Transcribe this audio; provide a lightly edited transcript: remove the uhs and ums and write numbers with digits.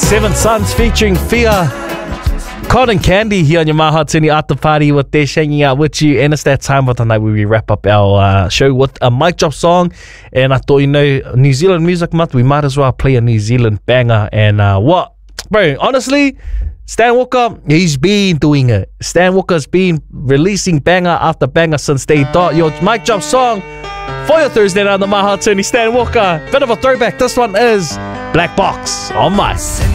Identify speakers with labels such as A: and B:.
A: Seven Sons featuring Fia, Cotton Candy here on your Mahatini After Party with They're Hanging Out with you. And it's that time of the night where we wrap up our show with a mic drop song. And I thought, New Zealand Music Month, we might as well play a New Zealand banger. And bro, honestly, Stan Walker, he's been doing it. Stan Walker's been releasing banger after banger since day dot. Your mic drop song for your Thursday night on the Mahatini, Stan Walker. Bit of a throwback. This one is Black Box on Mic.